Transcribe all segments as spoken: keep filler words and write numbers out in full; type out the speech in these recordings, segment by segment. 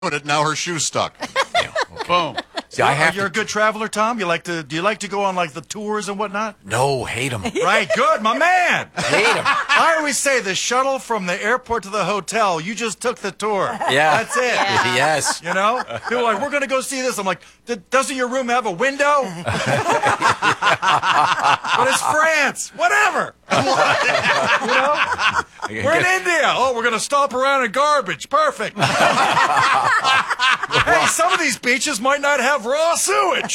it, now her shoe's stuck. Yeah, okay. Boom. See, I have You're to... a good traveler, Tom? You like to? Do you like to go on like the tours and whatnot? No, hate them. Right, good, my man. Hate them. I always say the shuttle from the airport to the hotel. You just took the tour. Yeah, that's it. Yeah. Yes. You know, people are like, we're going to go see this. I'm like, doesn't your room have a window? But it's France. Whatever. You know, we're in India. Oh, we're going to stop around in garbage. Perfect. Hey, some of these beaches might not have raw sewage.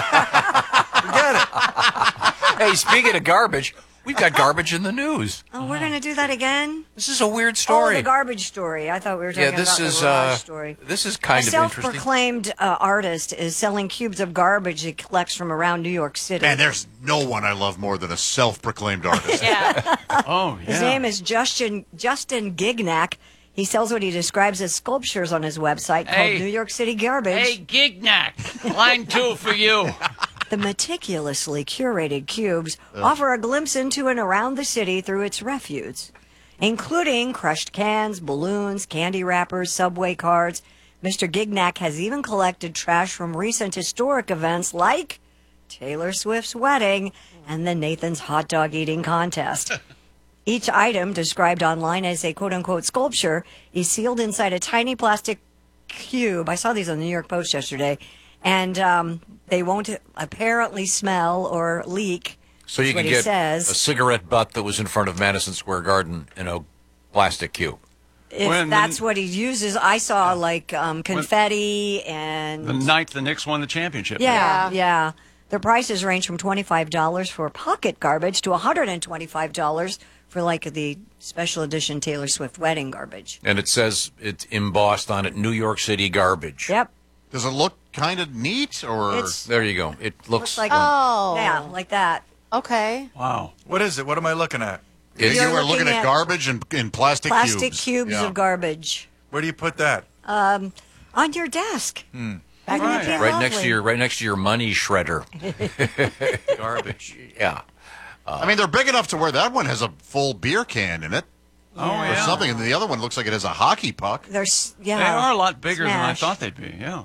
Forget it. Hey, speaking of garbage, we've got garbage in the news. Oh, we're going to do that again? This is a weird story. Oh, the garbage story. I thought we were talking yeah, this about is, the garage uh, story. This is kind a of interesting. self-proclaimed uh, artist is selling cubes of garbage he collects from around New York City. Man, there's no one I love more than a self-proclaimed artist. Yeah. Oh, yeah. His name is Justin Justin Gignac. He sells what he describes as sculptures on his website Hey. called New York City Garbage. Hey, Gignac, line two for you. The meticulously curated cubes offer a glimpse into and around the city through its refuse, including crushed cans, balloons, candy wrappers, subway cards. Mister Gignac has even collected trash from recent historic events like Taylor Swift's wedding and the Nathan's hot dog eating contest. Each item, described online as a quote-unquote sculpture, is sealed inside a tiny plastic cube. I saw these on the New York Post yesterday. And um, they won't apparently smell or leak. So you what can he get says. a cigarette butt that was in front of Madison Square Garden in a plastic cube. If When that's the- what he uses. I saw like um, confetti and... The night the Knicks won the championship. Yeah, yeah. Their prices range from twenty-five dollars for pocket garbage to one hundred twenty-five dollars for like the special edition Taylor Swift wedding garbage. And it says it's embossed on it, New York City Garbage. Yep. Does it look kind of neat, or It's There you go. It looks, looks like Oh. yeah, like that. Okay. Wow. What is it? What am I looking at? it's, you You're are looking looking at at garbage in, in plastic, Plastic cubes, cubes Yeah. of garbage Where do you put that? on your desk. Hmm. That would be right next to lovely. your right next to your money shredder. Garbage. Yeah. I mean, they're big enough to where that one has a full beer can in it, Oh, or yeah. something, and the other one looks like it has a hockey puck. There's yeah. They are a lot bigger than I Smash. thought they'd be, yeah.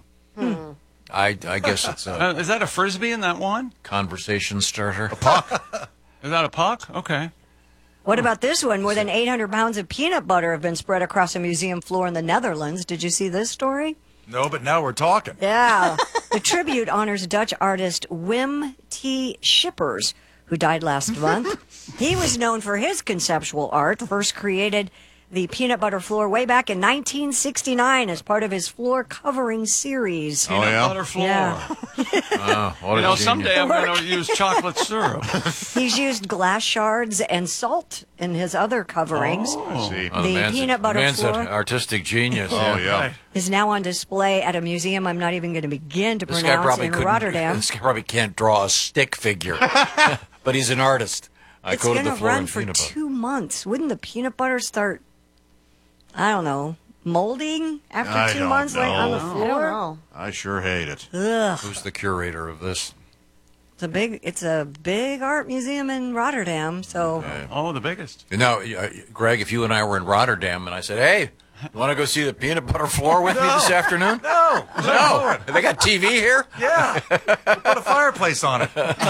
I I guess it's a Uh, is that a Frisbee in that one? conversation starter. Is that a puck? Okay. What about this one? More than eight hundred pounds of peanut butter have been spread across a museum floor in the Netherlands. Did you see this story? No, but now we're talking. Yeah. The tribute honors Dutch artist Wim T. Schippers, who died last month. He was known for his conceptual art, first created the peanut butter floor way back in nineteen sixty-nine as part of his floor covering series. Oh, yeah? Butter floor. Yeah. Oh, what You a know, genius. someday I'm going to use chocolate syrup. He's used glass shards and salt in his other coverings. I see. Oh, The man's, peanut butter man's floor. an artistic genius. Oh, yeah. Is now on display at a museum I'm not even going to begin to This guy pronounce probably in couldn't. Rotterdam. This guy probably can't draw a stick figure, but he's an artist. I It's coated going the to floor run in for peanut butter. two months. Wouldn't the peanut butter start, I don't know, molding after I two don't months like, on the know. I don't floor? know. I sure hate it. Ugh. Who's the curator of this? It's a big, it's a big art museum in Rotterdam. So Oh, the biggest. Now, uh, Greg, if you and I were in Rotterdam and I said, "Hey, you want to go see the peanut butter floor with me this afternoon?" No. No, they got T V here. Yeah. Put a fireplace on it.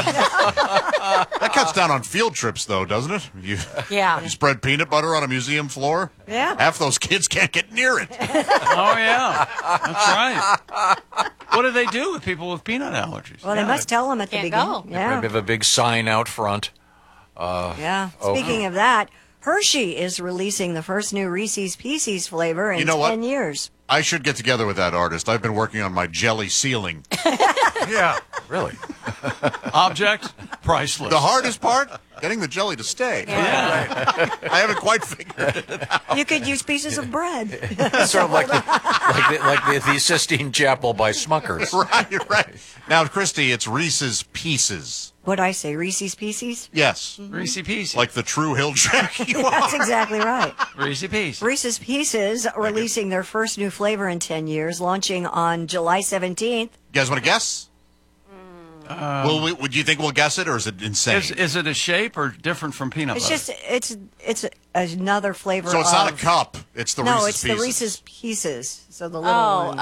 That cuts down on field trips, though, doesn't it? You, Yeah. you spread peanut butter on a museum floor? Yeah. Half those kids can't get near it. Oh, yeah. That's right. What do they do with people with peanut allergies? well, they must tell them at the Can't beginning. go. Yeah. Maybe have a big sign out front. Yeah. Oh. Speaking of that, Hershey is releasing the first new Reese's Pieces flavor in You know what? ten years. I should get together with that artist. I've been working on my jelly ceiling. Yeah. Really? Object, priceless. The hardest part, getting the jelly to stay. I haven't quite figured it out. You could use pieces of bread. Sort of like the, like the, like the, the Sistine Chapel by Smuckers. Right, right. Now, Christy, it's Reese's Pieces. What'd I say? Reese's Pieces? Yes. Reese Pieces. Like the true hill jack you are. That's exactly right. Reese Pieces. Reese's Pieces releasing their first new flavor in ten years, launching on July seventeenth. You guys want to guess? well, we, would you think we'll guess it, or is it insane? Is, is it a shape or different from peanut It's butter? just it's it's another flavor. so it's not a of- cup. It's the no, Reese's it's Pieces. the Reese's Pieces. So the little Oh, one.